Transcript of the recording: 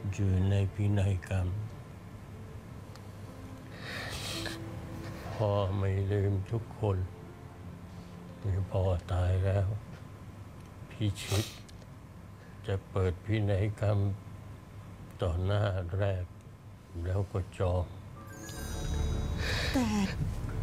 อยู่ในพินัยกรรมพ่อไม่ลืมทุกคนที่พ่อตายแล้วพี่ชิดจะเปิดพินัยกรรมต่อหน้าแรกแล้วก็จองแต่